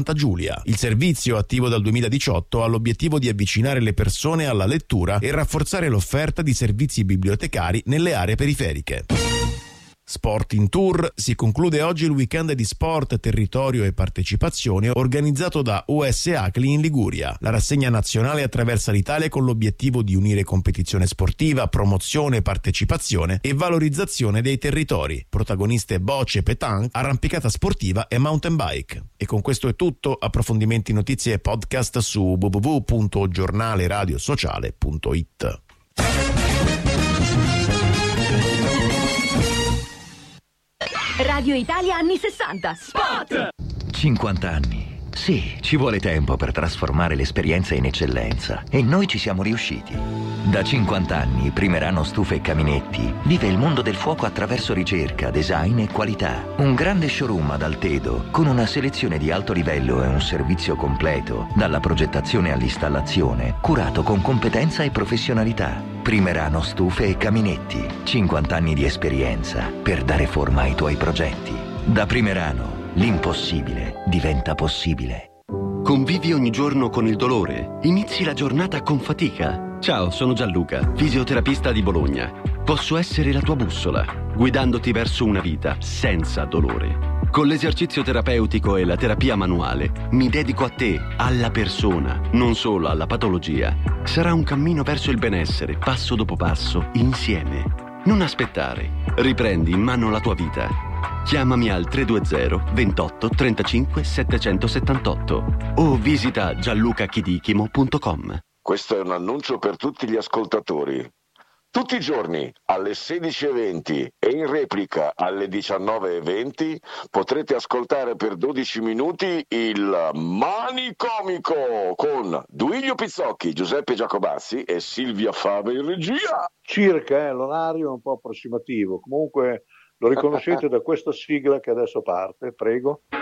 Santa Giulia. Il servizio, attivo dal 2018, ha l'obiettivo di avvicinare le persone alla lettura e rafforzare l'offerta di servizi bibliotecari nelle aree periferiche. Sport in Tour. Si conclude oggi il weekend di sport, territorio e partecipazione organizzato da US Acli in Liguria. La rassegna nazionale attraversa l'Italia con l'obiettivo di unire competizione sportiva, promozione, partecipazione e valorizzazione dei territori. Protagoniste bocce, pétanque, arrampicata sportiva e mountain bike. E con questo è tutto. Approfondimenti, notizie e podcast su www.giornaleradiosociale.it. Radio Italia anni 60. Spot! 50 anni. Sì, ci vuole tempo per trasformare l'esperienza in eccellenza. E noi ci siamo riusciti. Da 50 anni Primerano Stufe e Caminetti vive il mondo del fuoco attraverso ricerca, design e qualità. Un grande showroom ad Altedo con una selezione di alto livello e un servizio completo, dalla progettazione all'installazione, curato con competenza e professionalità. Primerano Stufe e Caminetti. 50 anni di esperienza per dare forma ai tuoi progetti. Da Primerano, l'impossibile diventa possibile. Convivi ogni giorno con il dolore. Inizi la giornata con fatica. Ciao, sono Gianluca, fisioterapista di Bologna. Posso essere la tua bussola, guidandoti verso una vita senza dolore. Con l'esercizio terapeutico e la terapia manuale mi dedico a te, alla persona, non solo alla patologia. Sarà un cammino verso il benessere, passo dopo passo, insieme. Non aspettare. Riprendi in mano la tua vita. Chiamami al 320 28 35 778 o visita gianlucachidichimo.com. Questo è un annuncio per tutti gli ascoltatori. Tutti i giorni alle 16:20 e in replica alle 19:20 potrete ascoltare per 12 minuti il Manicomico con Duilio Pizzocchi, Giuseppe Giacobazzi e Silvia Fava in regia. Circa, l'orario è un po' approssimativo, comunque lo riconoscete da questa sigla che adesso parte, prego.